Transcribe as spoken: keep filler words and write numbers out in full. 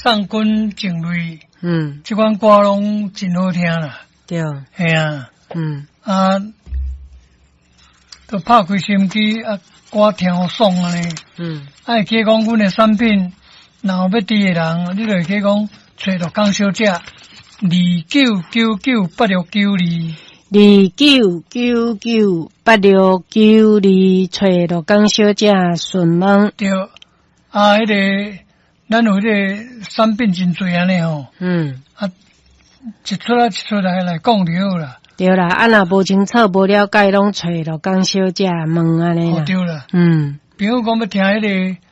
上军情泪， 嗯， 这款歌拢真好听啦。 对， 系啊， 嗯啊，都拍开收音机啊，歌听好爽安尼。 嗯， 啊，会记讲阮的产品，若有要滴的人，你就会记讲找到江小姐，二九九九八六九二。 二九九九八六九二，找到江小姐询问。 对，啊，迄、那个咱有迄个产品真多安尼吼， 嗯， 啊，一出啊一出来来讲就好啦。 对啦，啊若无清楚无了解，拢找到江小姐问安尼哦， 啦。 对啦， 嗯比如讲要听迄、那个